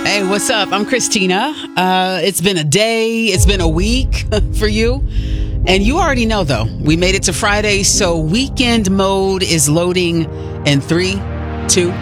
Hey, what's up? I'm Christina. It's been a day. It's been a week for you. And you already know, though, we made it to Friday. So weekend mode is loading in 3, 2,